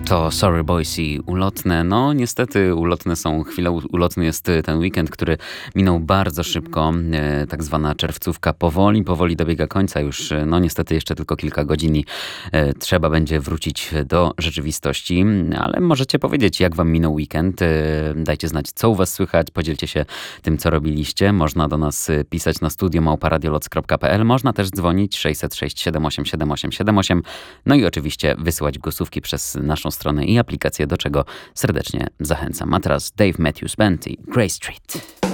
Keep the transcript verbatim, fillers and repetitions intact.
To Sorry Boys i ulotne. No niestety ulotne są chwile, ulotny jest ten weekend, który minął bardzo szybko. E, tak zwana czerwcówka powoli, powoli dobiega końca już. No niestety jeszcze tylko kilka godzin i e, trzeba będzie wrócić do rzeczywistości. Ale możecie powiedzieć, jak wam minął weekend. E, dajcie znać, co u was słychać. Podzielcie się tym, co robiliście. Można do nas pisać na studio małpa radioloc kropka p l. Można też dzwonić sześćset sześć siedem osiem siedem osiem siedem osiem. No i oczywiście wysyłać głosówki przez naszą stronę i aplikację, do czego serdecznie zachęcam. A teraz Dave Matthews Band i Grey Street.